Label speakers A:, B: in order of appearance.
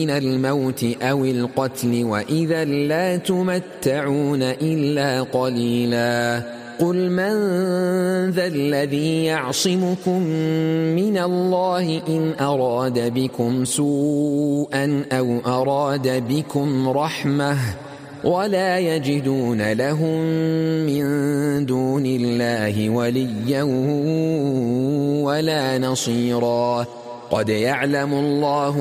A: من الموت أو القتل وإذا لا تمتعون إلا قليلا قل من ذا الذي يعصمكم من الله إن أراد بكم سوءا أو أراد بكم رحمة ولا يجدون لهم من دون الله وليا ولا نصيرا قد يعلم الله